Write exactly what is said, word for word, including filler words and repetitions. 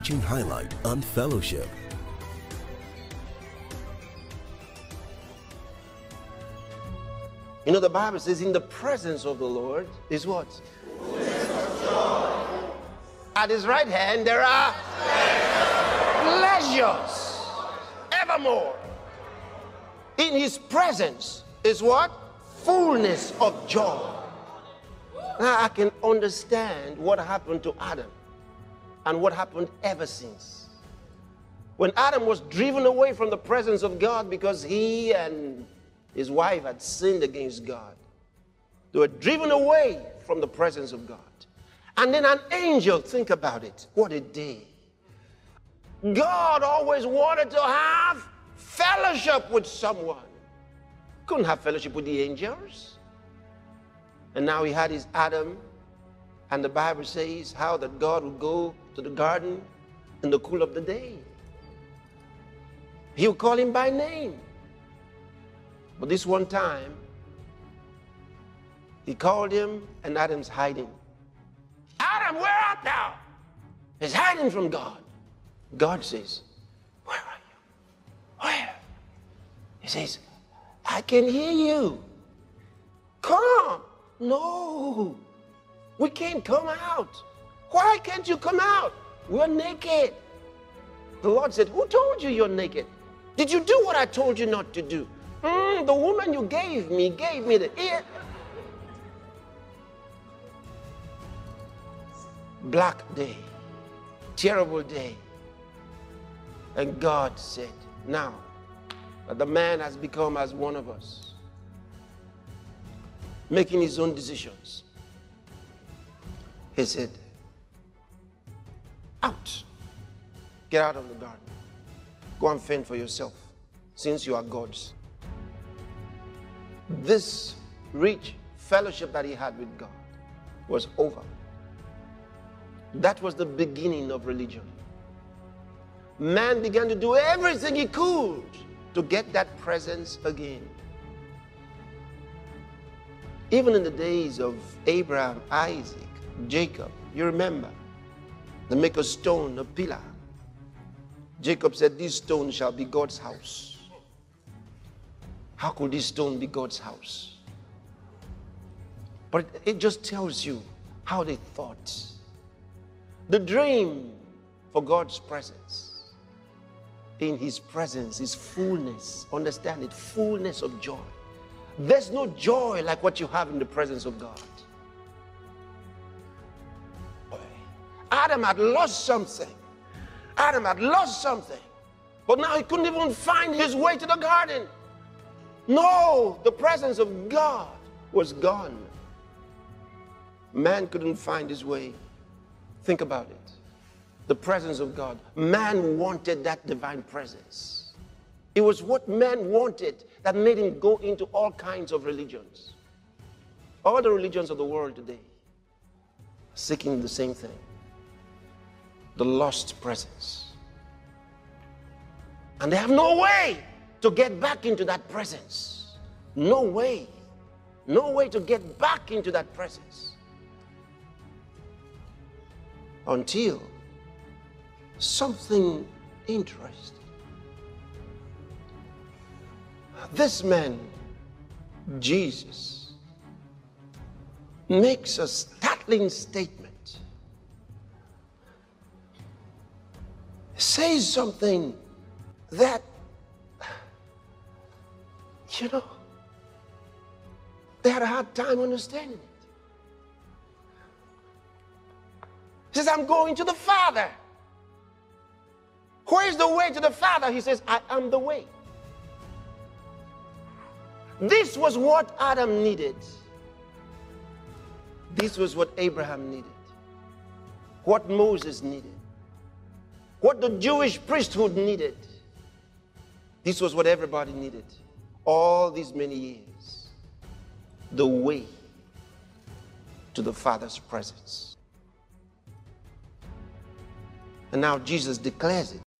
Highlight on fellowship. You know, the Bible says in the presence of the Lord is what? At his right hand there are pleasures evermore. In his presence is what? Fullness of joy. Now I can understand what happened to Adam and what happened ever since. When Adam was driven away from the presence of God because he and his wife had sinned against God. They were driven away from the presence of God. And then an angel, think about it, what a day. God always wanted to have fellowship with someone. Couldn't have fellowship with the angels. And now he had his Adam, and the Bible says how that God would go to the garden in the cool of the day. He would call him by name. But this one time, he called him, and Adam's hiding. Adam, where art thou? He's hiding from God. God says, where are you? Where? He says, I can hear you. Come. No, we can't come out. Why can't you come out? We're naked. The Lord said, who told you you're naked? Did you do what I told you not to do? Mm, the woman you gave me gave me the ear. Black day, terrible day. And God said, now that the man has become as one of us, making his own decisions, he said, out. Get out of the garden. Go and fend for yourself, since you are God's. This rich fellowship that he had with God was over. That was the beginning of religion. Man began to do everything he could to get that presence again. Even in the days of Abraham, Isaac, Jacob, you remember, they make a stone, a pillar. Jacob said, this stone shall be God's house. How could this stone be God's house? But it just tells you how they thought. The dream for God's presence. In his presence is fullness. Understand it, fullness of joy. There's no joy like what you have in the presence of God. Adam had lost something. Adam had lost something. But now he couldn't even find his way to the garden. No, the presence of God was gone. Man couldn't find his way. Think about it. The presence of God. Man wanted that divine presence. It was what man wanted that made him go into all kinds of religions. All the religions of the world today seeking the same thing. The lost presence. And they have no way to get back into that presence. No way. No way to get back into that presence. Until something interesting. This man, Jesus, makes a startling statement. He says something that, you know, they had a hard time understanding it. He says, I'm going to the Father. Where is the way to the Father? He says, I am the way. This was what Adam needed. This was what Abraham needed. What Moses needed. What the Jewish priesthood needed. This was what everybody needed. All these many years. The way to the Father's presence. And now Jesus declares it.